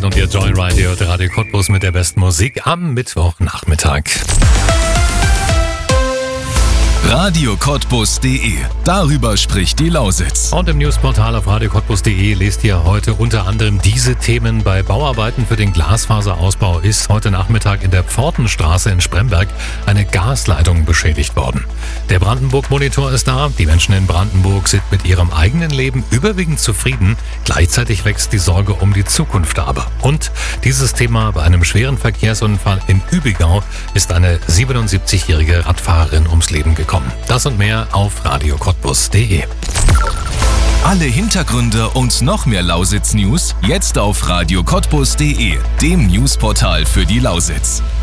Morgen und ihr Joyride, ihr Radio Cottbus mit der besten Musik am Mittwochnachmittag. radiocottbus.de. Darüber spricht die Lausitz. Und im Newsportal auf radiocottbus.de lest ihr heute unter anderem diese Themen. Bei Bauarbeiten für den Glasfaserausbau ist heute Nachmittag in der Pfortenstraße in Spremberg eine Gasleitung beschädigt worden. Der Brandenburg-Monitor ist da. Die Menschen in Brandenburg sind mit ihrem eigenen Leben überwiegend zufrieden. Gleichzeitig wächst die Sorge um die Zukunft aber. Und dieses Thema: bei einem schweren Verkehrsunfall in Übigau ist eine 77-jährige Radfahrerin ums Leben gekommen. Das und mehr auf radiocottbus.de. Alle Hintergründe und noch mehr Lausitz-News jetzt auf radiocottbus.de, dem Newsportal für die Lausitz.